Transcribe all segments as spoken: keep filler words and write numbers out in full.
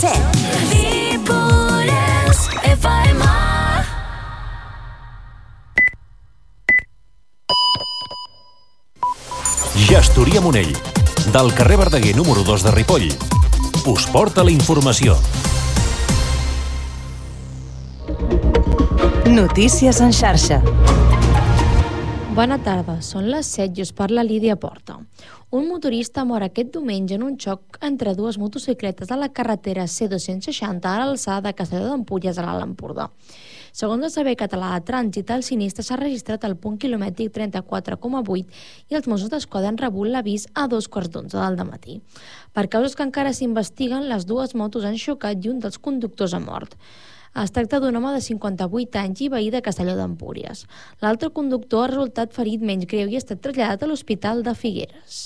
set. Ripollès F M. Gestoria Monell, del carrer Verdaguer número dos de Ripoll, us porta la informació. Notícies en xarxa. Bona tarda, són les set i us parla Lídia Porta. Un motorista mor aquest diumenge en un xoc entre dues motocicletes a la carretera C dos-cents seixanta a l'alçada de Castelló d'Empúries a l'Alt Empordà. Segons el Servei Català de Trànsit, el sinistre s'ha registrat al punt quilomètric trenta-quatre coma vuit i els Mossos d'Esquadra han rebut l'avís a dos quarts d'onze del dematí. Per causes que encara s'investiguen, les dues motos han xocat i un dels conductors ha mort. Es tracta d'un home de cinquanta-vuit anys i veí de Castelló d'Empúries. L'altre conductor ha resultat ferit menys greu i ha estat traslladat a l'Hospital de Figueres.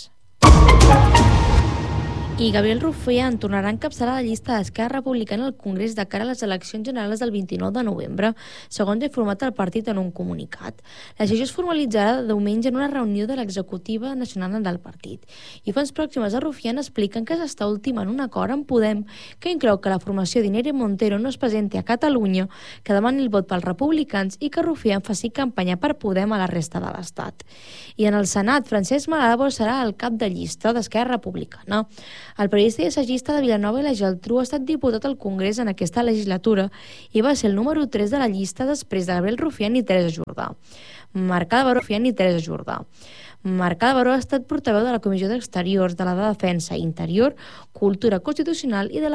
I Gabriel Rufián tornarà a encapçalar la llista d'Esquerra Republicana al Congrés de cara a les eleccions generals del vint-i-nou de novembre, segons ha informat el partit en un comunicat. La decisió es formalitzarà diumenge en una reunió de l'executiva nacional del partit. I fonts pròximes a Rufián expliquen que s'està ultimant un acord amb Podem que inclou que la formació d'Irene Montero no es presenti a Catalunya, que demani el vot pels republicans i que Rufián faci campanya per Podem a la resta de l'Estat. I en el Senat, Francesc Maragall serà el cap de llista d'Esquerra Republicana. El periodista i assagista de Vilanova i la Geltrú ha estat diputat al Congrés en aquesta legislatura i va ser el número tres de la llista després de Gabriel Rufián i Teresa Jordà. Marc Álvaro Rufián i Teresa Jordà. Marc Álvaro ha estat portaveu de la Comissió d'Exteriors, de la de Defensa, Interior, Cultura Constitucional i de la